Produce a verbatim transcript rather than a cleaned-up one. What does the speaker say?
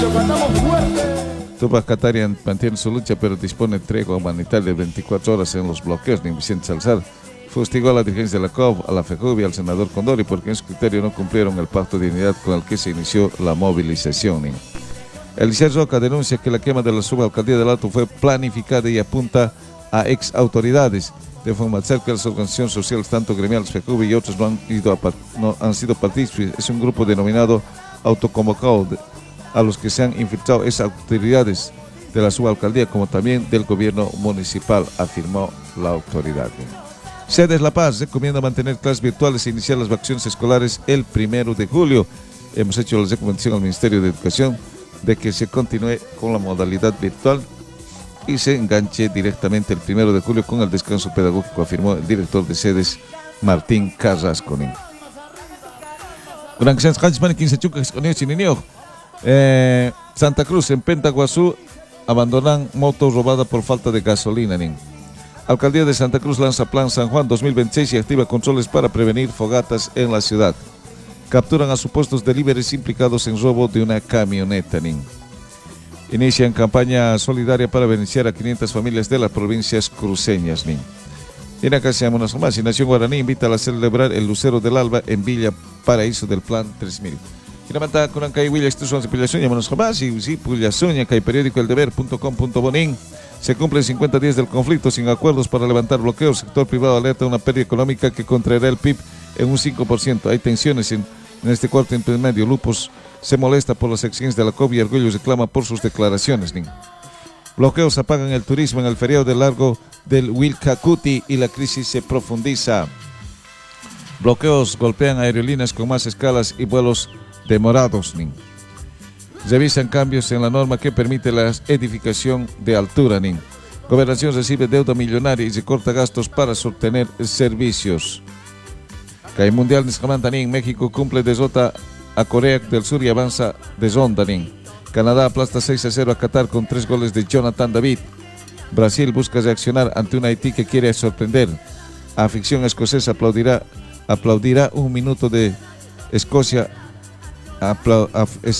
Tupac Katari mantiene su lucha, pero dispone de tregua humanitaria de veinticuatro horas en los bloqueos. Ni Vicente Salazar fustigó a la dirigencia de la C O V, a la FEJUV y al senador Condori porque en su criterio no cumplieron el pacto de dignidad con el que se inició la movilización. Eliezer Roca denuncia que la quema de la subalcaldía del Alto fue planificada y apunta a ex autoridades. De forma cerca de las organizaciones sociales, tanto gremiales, FEJUV y otros no han, ido a, no han sido partícipes. Es un grupo denominado autoconvocado de, a los que se han infiltrado esas autoridades de la subalcaldía como también del gobierno municipal, afirmó la autoridad. Sedes La Paz recomienda mantener clases virtuales e iniciar las vacaciones escolares el primero de julio. Hemos hecho la recomendación al Ministerio de Educación de que se continúe con la modalidad virtual y se enganche directamente el primero de julio con el descanso pedagógico, afirmó el director de Sedes, Martín Carrasco. Eh, Santa Cruz, en Pentaguazú, abandonan moto robada por falta de gasolina. Nin. Alcaldía de Santa Cruz lanza Plan San Juan dos mil veintiséis y activa controles para prevenir fogatas en la ciudad. Capturan a supuestos deliveries implicados en robo de una camioneta. Nin. Inician campaña solidaria para beneficiar a quinientas familias de las provincias cruceñas. Nin. Y en acá seamos más. Y Nación Guaraní invita a celebrar el Lucero del Alba en Villa Paraíso del Plan tres mil. Kinamanta kunang kay Williams Tuson sa Pilasoña, manos jamás, y si Pilasoña, kay periódico el deber punto com punto bonin. Se cumplen cincuenta días del conflicto sin acuerdos para levantar bloqueos. Sector privado alerta una pérdida económica que contraerá el P I B en un cinco por ciento. Hay tensiones en, en este cuarto intermedio. Lupos se molesta por las exigencias de la C O V y Arguello reclama por sus declaraciones. Nin. Bloqueos apagan el turismo en el feriado de largo del Wilcacuti y la crisis se profundiza. Bloqueos golpean aerolíneas con más escalas y vuelos demorados. Nin. Revisan cambios en la norma que permite la edificación de altura. Nin. Gobernación recibe deuda millonaria y recorta gastos para sostener servicios. Cae Mundial de México cumple derrota a Corea del Sur y avanza de ronda. Nin. Canadá aplasta seis a cero a Qatar con tres goles de Jonathan David. Brasil busca reaccionar ante un Haití que quiere sorprender. Afición escocesa aplaudirá, aplaudirá un minuto de Escocia. Apla-